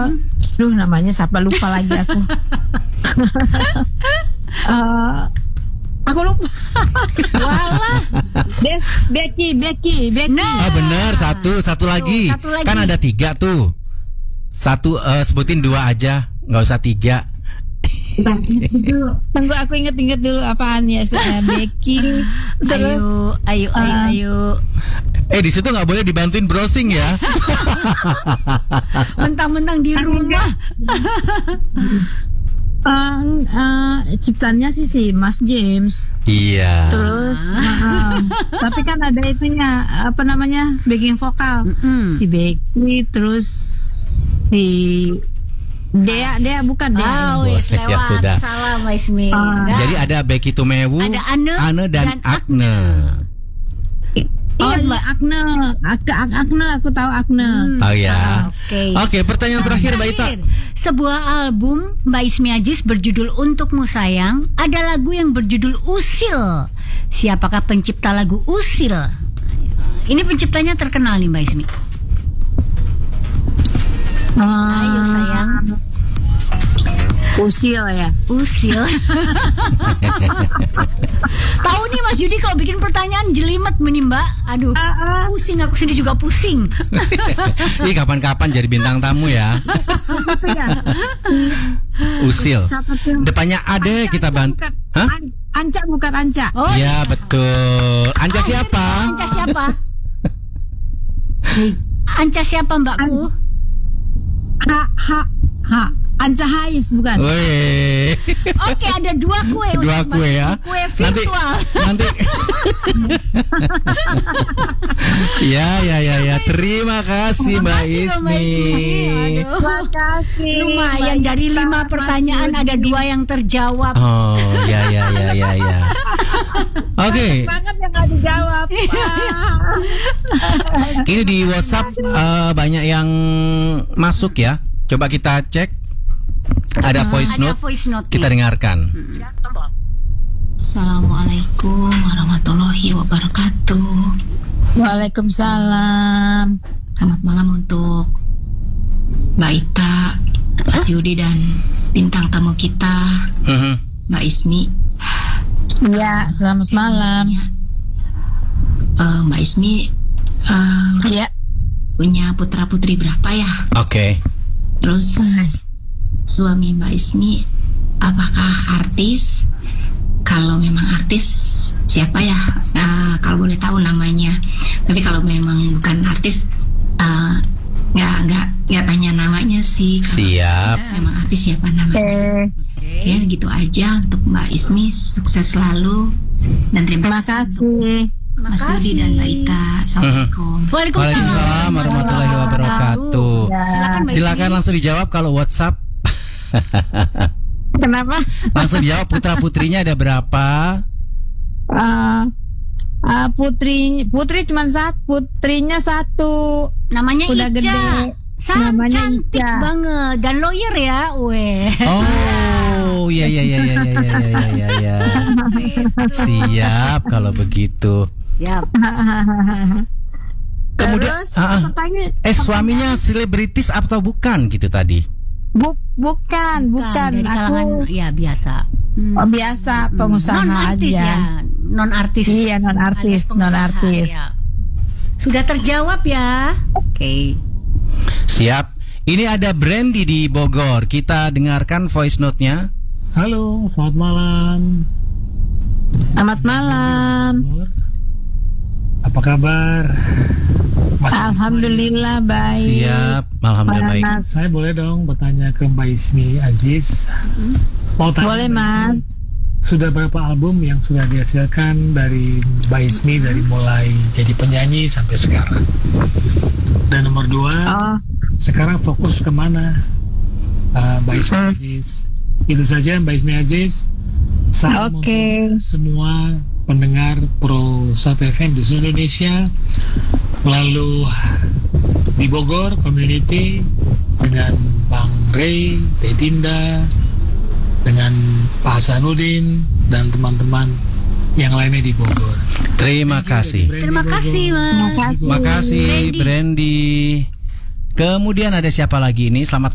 Namanya siapa, lupa lagi aku. Aku lupa. Walah. Becky. Nah. Bener, satu lagi. Satu lagi. Kan ada 3 tuh. Satu, sebutin 2 aja, nggak usah 3. Tunggu, aku inget dulu apaan ya. Becky. Ayo. Di situ nggak boleh dibantuin browsing ya. Mentang-mentang di rumah. Ciptaannya sih Mas James. Iya. Terus tapi kan ada itunya, apa namanya, backing vokal. Si Becky, terus si Dea bukan Dea. Wis lewat. Ya sudah. Salah Mbak Ismi. Jadi ada Becky Tumewu, ada Ane dan Agne. Iya, Agne, aku tahu Agne. Oh ya. Oke, pertanyaan terakhir Mbak Ita. Sebuah album Mbak Ismi Aziz berjudul Untukmu Sayang, ada lagu yang berjudul Usil. Siapakah pencipta lagu Usil? Ini penciptanya terkenal nih Mbak Ismi. Ayo sayang. Usil ya. Usil. Tahu nih Mas Yudi kalau bikin pertanyaan jelimet menimba. Aduh, pusing, aku sendiri juga pusing. Ih, kapan-kapan jadi bintang tamu ya. Usil. Depannya ada kita bantu. Hah? Anca bukan Anca. Oh iya, betul. Anca siapa? Anca siapa? Anca siapa mbakku? Anca Hais bukan? Weh. Oke, ada 2 kue. 2 kue ya. Kue virtual. Nanti. Ya. Terima kasih Mbak Ismi. Terima kasih. Lumayan dari 5 pertanyaan ada 2 yang terjawab. Oh, ya. Oke. Banget yang nggak dijawab. Ini di WhatsApp banyak yang masuk ya. Coba kita cek. Ada voice note. Kita dengarkan. Assalamualaikum warahmatullahi wabarakatuh. Waalaikumsalam. Selamat malam untuk Mbak Ita, Mas Yudi dan bintang tamu kita Mbak Ismi. Iya, selamat malam. Mbak Ismi punya putra putri berapa ya? Oke. Terus suami Mbak Ismi apakah artis? Kalau memang artis siapa ya? Kalau boleh tahu namanya. Tapi kalau memang bukan artis, nggak tanya namanya sih. Siap. Memang artis siapa namanya? Oke, segitu aja untuk Mbak Ismi. Sukses selalu dan terima kasih. Mas Yudi dan Mbak Ita. Assalamualaikum. Waalaikumsalam warahmatullahi wabarakatuh. Silakan langsung dijawab kalau WhatsApp. Kenapa? Langsung jawab, putra putrinya ada berapa? Putri cuma 1, putrinya 1. Namanya udah Ica. Gede. Namanya Cantik Ica. banget dan lawyer ya, Oh, iya. Siap kalau begitu. Siap. Kemudian suaminya selebritis atau bukan gitu tadi? Bukan. Dari kalangan, Aku ya biasa. biasa pengusaha Non-artis aja. ya. Non-artis. Iya, non-artis. Ya. Sudah terjawab ya. Oke. Siap. Ini ada Brandy di Bogor. Kita dengarkan voice note-nya. Halo, selamat malam. Selamat malam. Apa kabar? Alhamdulillah baik. Siap, alhamdulillah baik. Saya boleh dong bertanya ke Mbak Ismi Aziz? Boleh Mas. Sudah berapa album yang sudah dihasilkan dari Mbak Ismi dari mulai jadi penyanyi sampai sekarang? Dan nomor 2, sekarang fokus kemana Mbak Ismi Aziz? Itu saja Mbak Ismi Aziz. Salam untuk semua pendengar Pro South FM di seluruh Indonesia, lalu di Bogor community dengan Bang Ray, Teh Dinda, dengan Pak Hasanuddin dan teman-teman yang lainnya di Bogor. Terima kasih. Terima kasih Mas. Terima kasih Brandy. Kemudian ada siapa lagi ini? Selamat